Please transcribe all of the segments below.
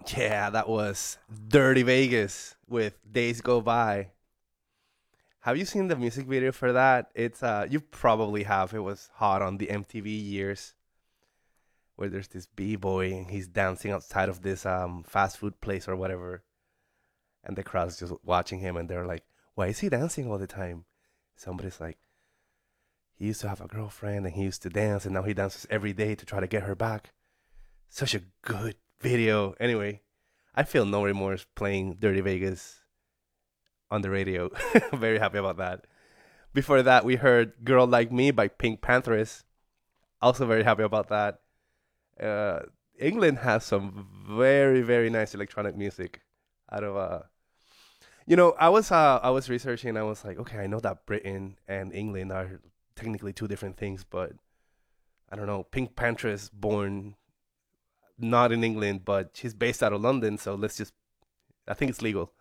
Yeah, that was Dirty Vegas with Days Go By. Have you seen the music video for that? It's you probably have. It was hot on the MTV years where there's this B-boy and he's dancing outside of this fast food place or whatever, and the crowd's just watching him and they're like, "Why is he dancing all the time?" Somebody's like, "He used to have a girlfriend and he used to dance and now he dances every day to try to get her back." Such a good video. Anyway, I feel no remorse playing Dirty Vegas on the radio. Very happy about that. Before that, we heard Girl Like Me by Pink Panthers. Also very happy about that. Uh, England has some very, very nice electronic music. Out of I was researching and I was like, okay, I know that Britain and England are technically two different things, but I don't know. Pink Panthers born not in England, but she's based out of London, so I think it's legal.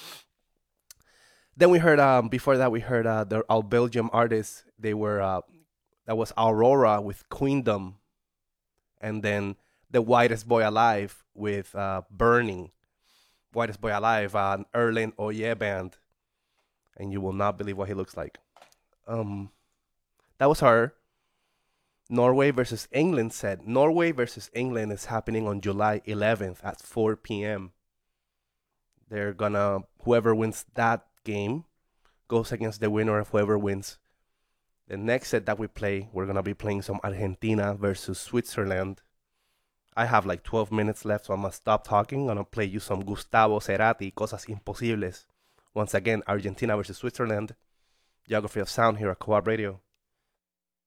Then we heard before that we heard our Belgium artists. They were that was Aurora with Queendom, and then the Whitest Boy Alive with Burning. Whitest Boy Alive, Erlen Oye band, and you will not believe what he looks like. Um, that was our Norway versus England set. Norway versus England is happening on July 11th at 4 p.m. They're gonna whoever wins that game goes against the winner of whoever wins the next set that we play. We're gonna be playing some Argentina versus Switzerland. I have like 12 minutes left, so I'm gonna stop talking. I'm gonna play you some Gustavo Cerati, Cosas Imposibles. Once again, Argentina versus Switzerland. Geography of Sound here at Co-op Radio.